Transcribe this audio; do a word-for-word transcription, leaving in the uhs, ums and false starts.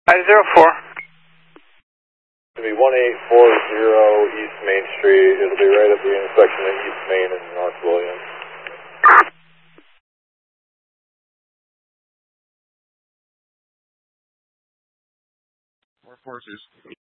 five zero four. It'll be one eight four zero East Main Street. It'll be right at the intersection of East Main and North Williams. Four forces.